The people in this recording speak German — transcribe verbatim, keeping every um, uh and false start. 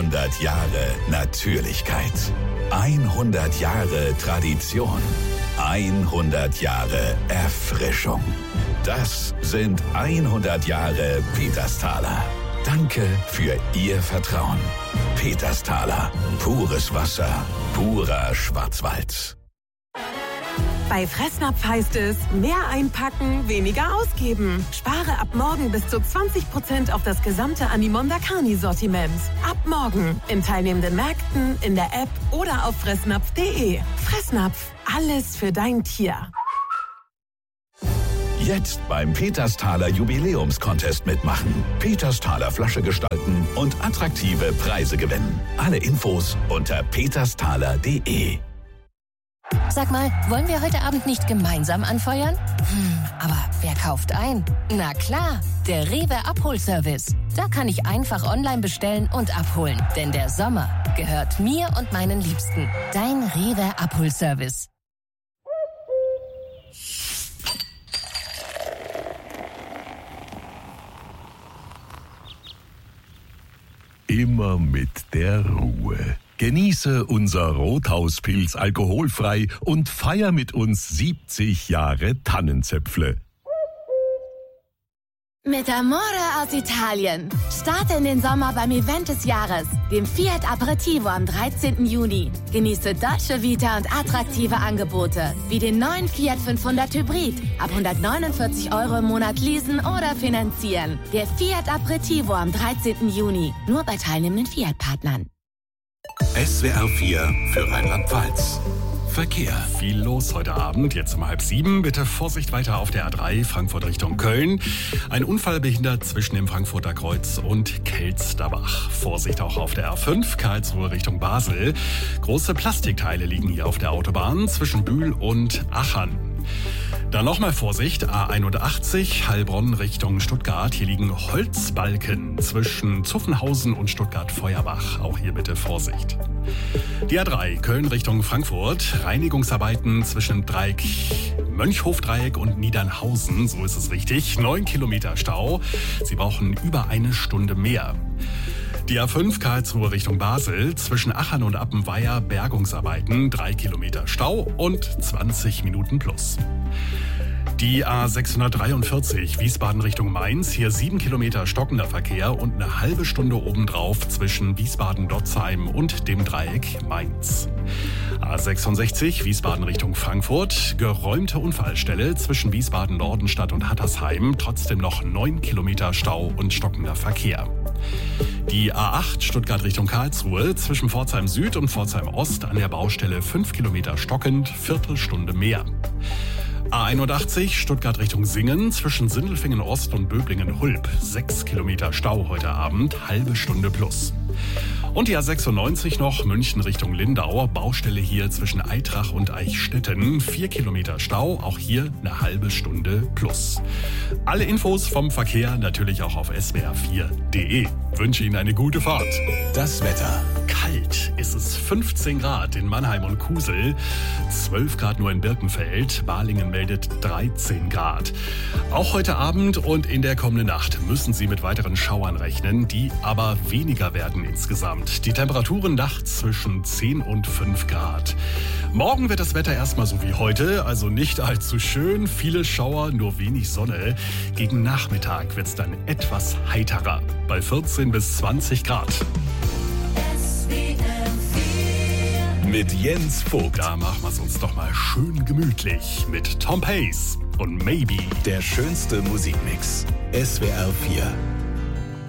hundert Jahre Natürlichkeit. hundert Jahre Tradition. hundert Jahre Erfrischung. Das sind hundert Jahre Petersthaler. Danke für Ihr Vertrauen. Petersthaler. Pures Wasser. Purer Schwarzwald. Bei Fressnapf heißt es, mehr einpacken, weniger ausgeben. Spare ab morgen bis zu zwanzig Prozent auf das gesamte Animonda Carni-Sortiment. Ab morgen in teilnehmenden Märkten, in der App oder auf fressnapf punkt de. Fressnapf, alles für dein Tier. Jetzt beim Petersthaler Jubiläumscontest mitmachen. Petersthaler Flasche gestalten und attraktive Preise gewinnen. Alle Infos unter petersthaler punkt de. Sag mal, wollen wir heute Abend nicht gemeinsam anfeuern? Hm, aber wer kauft ein? Na klar, der Rewe Abholservice. Da kann ich einfach online bestellen und abholen. Denn der Sommer gehört mir und meinen Liebsten. Dein Rewe Abholservice. Immer mit der Ruhe. Genieße unser Rothauspilz alkoholfrei und feier mit uns siebzig Jahre Tannenzäpfle. Mit Amore aus Italien. Starte in den Sommer beim Event des Jahres, dem Fiat Aperitivo am dreizehnten Juni. Genieße Dolce Vita und attraktive Angebote, wie den neuen Fiat fünfhundert Hybrid. Ab hundertneunundvierzig Euro im Monat leasen oder finanzieren. Der Fiat Aperitivo am dreizehnten Juni. Nur bei teilnehmenden Fiat-Partnern. S W R vier für Rheinland-Pfalz. Verkehr. Viel los heute Abend, jetzt um halb sieben. Bitte Vorsicht weiter auf der A drei, Frankfurt Richtung Köln. Ein Unfall behindert zwischen dem Frankfurter Kreuz und Kelsterbach. Vorsicht auch auf der A fünf, Karlsruhe Richtung Basel. Große Plastikteile liegen hier auf der Autobahn zwischen Bühl und Achern. Dann nochmal Vorsicht, A einundachtzig, Heilbronn Richtung Stuttgart. Hier liegen Holzbalken zwischen Zuffenhausen und Stuttgart-Feuerbach. Auch hier bitte Vorsicht. Die A drei, Köln Richtung Frankfurt. Reinigungsarbeiten zwischen Dreieck, Mönchhofdreieck und Niedernhausen. So ist es richtig. Neun Kilometer Stau. Sie brauchen über eine Stunde mehr. Die A fünf, Karlsruhe Richtung Basel, zwischen Achern und Appenweier Bergungsarbeiten, drei Kilometer Stau und zwanzig Minuten plus. Die A sechshundertdreiundvierzig, Wiesbaden Richtung Mainz, hier sieben Kilometer stockender Verkehr und eine halbe Stunde obendrauf zwischen Wiesbaden-Dotzheim und dem Dreieck Mainz. A sechsundsechzig, Wiesbaden Richtung Frankfurt, geräumte Unfallstelle zwischen Wiesbaden-Nordenstadt und Hattersheim, trotzdem noch neun Kilometer Stau und stockender Verkehr. Die A acht, Stuttgart Richtung Karlsruhe, zwischen Pforzheim Süd und Pforzheim Ost an der Baustelle fünf Kilometer stockend, Viertelstunde mehr. A einundachtzig, Stuttgart Richtung Singen, zwischen Sindelfingen Ost und Böblingen-Hulb. sechs Kilometer Stau heute Abend, halbe Stunde plus. Und die A sechsundneunzig noch, München Richtung Lindau, Baustelle hier zwischen Eitrach und Eichstätten. vier Kilometer Stau, auch hier eine halbe Stunde plus. Alle Infos vom Verkehr natürlich auch auf s w r vier punkt de. Wünsche Ihnen eine gute Fahrt. Das Wetter. Kalt ist es, fünfzehn Grad in Mannheim und Kusel, zwölf Grad nur in Birkenfeld, Balingen meldet dreizehn Grad. Auch heute Abend und in der kommenden Nacht müssen Sie mit weiteren Schauern rechnen, die aber weniger werden insgesamt. Die Temperaturen nachts zwischen zehn und fünf Grad. Morgen wird das Wetter erstmal so wie heute, also nicht allzu schön, viele Schauer, nur wenig Sonne. Gegen Nachmittag wird es dann etwas heiterer, bei vierzehn bis zwanzig Grad. Mit Jens Vogt. Da machen wir es uns doch mal schön gemütlich mit Tom Pace und Maybe. Der schönste Musikmix. S W R vier.